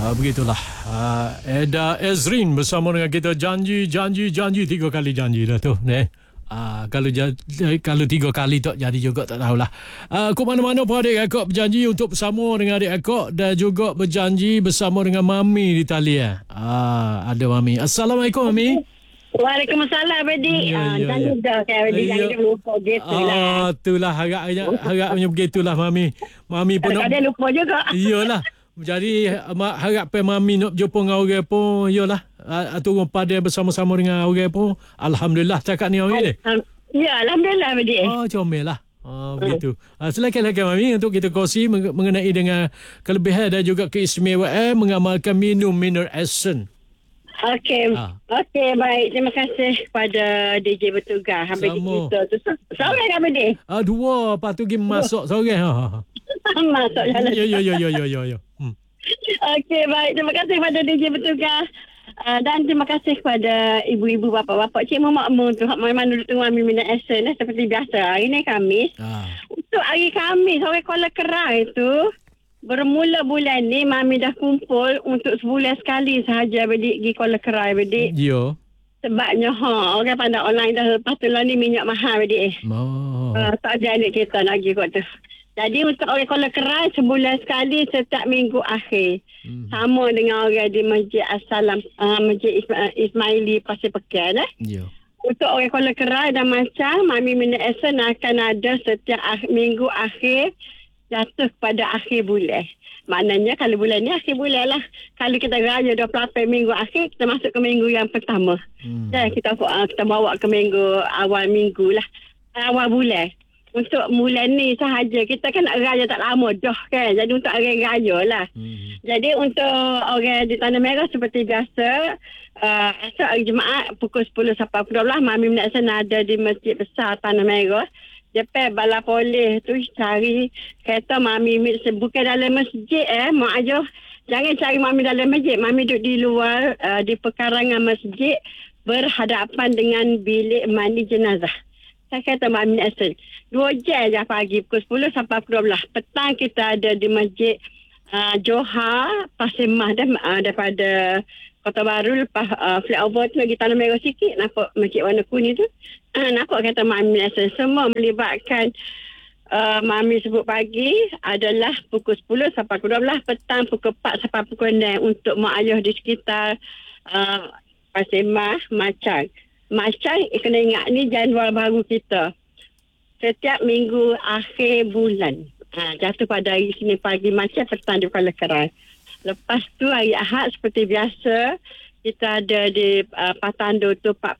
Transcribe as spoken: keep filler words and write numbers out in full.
Uh, begitulah uh, Eda Ezrin bersama dengan kita. Janji, janji, janji. Tiga kali janji dah tu eh. Uh, kalau jadi, kalau tiga kali tak jadi juga tak tahulah. Uh, ke mana-mana pun adik akak berjanji untuk bersama dengan adik akak dan juga berjanji bersama dengan Mami di talian. Uh, ada Mami. Assalamualaikum Mami. Waalaikumsalam adik. Ya, ya, Jangan ya. dah kan adik, Ya. jangan lupa gitu lah. Ah, itulah harapnya harapnya begitulah Mami. Mami pun nak Kadang-kadang lupa juga. iyalah. Jadi mak harapkan Mami nak jumpa dengan orang pun iyalah turun pada bersama-sama dengan orang pun. Alhamdulillah cakap ni Mami ni. Ya, Alhamdulillah adik. Oh, comel lah. Oh, begitu. Ah, silakan-silakan Mami untuk kita kongsi mengenai dengan kelebihan dan juga keistimewaan mengamalkan minum Mineral Essence. Okey. Ah. Okey, baik. Terima kasih kepada D J bertugas. Habis Sama. kita tu. Sorang kan adik? Ah, dua lepas tu pergi masuk seorang. Ha, ha. Masuk jalan. Ya, ya, ya, ya, ya, ya, ya. Hmm. Okey, baik. Terima kasih kepada D J bertugas. Uh, dan terima kasih kepada ibu-ibu, bapa-bapa, cik mak-mak tu. Memang duduk tunggu ambil minat Essence eh, seperti biasa. Hari ni Khamis. Ah. Untuk hari Khamis, orang Kuala Kerai tu, bermula bulan ni, Mami dah kumpul untuk sebulan sekali sahaja bedik pergi Kuala Kerai bedik. Ya. Sebabnya, ha, orang pandang online dah lepas tu lah ni minyak mahal bedik. Oh. Uh, tak ada adik kita nak pergi kot tu. Jadi untuk orang Kuala Kerai sebulan sekali setiap minggu akhir. Hmm. Sama dengan orang di Masjid As-Salam, uh, Masjid Isma- Ismaili Pasir Pekan eh. Ya. Untuk orang Kuala Kerai dan macam Mami Minat Essence akan ada setiap ah- minggu akhir jatuh pada akhir bulan. Maknanya kalau bulan ni akhir bulan lah. Kalau kita raya dua puluh lapan minggu akhir, kita masuk ke minggu yang pertama. Hmm. Dan kita uh, kita bawa ke minggu awal minggu lah. Awal bulan. Untuk bulan ni sahaja. Kita kan nak raya tak lama dah kan. Jadi untuk hari raya lah. Hmm. Jadi untuk orang di Tanah Merah seperti biasa. Uh, esok hari Jumaat pukul sepuluh sampai pukul dua belas. Mami Minat Essence ada di Masjid Besar Tanah Merah. Depan bala polis tu cari kereta Mami bukan dalam masjid eh. Mak aja jangan cari Mami dalam masjid. Mami duduk di luar uh, di pekarangan masjid berhadapan dengan bilik mandi jenazah. Saya kata Mami Essence dua jam je pagi pukul sepuluh sampai pukul dua belas. Petang kita ada di masjid uh, Johar Pasir Mas dan uh, daripada Kota Baru lepas uh, flyover tu lagi Tanah Merah sikit nampak masjid warna kuning tu. Uh, nampak kata Mami Essence semua melibatkan uh, Mami sebut pagi adalah pukul sepuluh sampai pukul dua belas, petang pukul empat sampai pukul enam untuk mak ayah di sekitar uh, Pasir Mas, Macang. Macang kena ingat ni jadual baru kita. Setiap minggu akhir bulan. Ha, jatuh pada hari Isnin pagi Macang, petang di Kuala Kerai. Lepas tu hari Ahad seperti biasa kita ada di uh, Patando tu Pak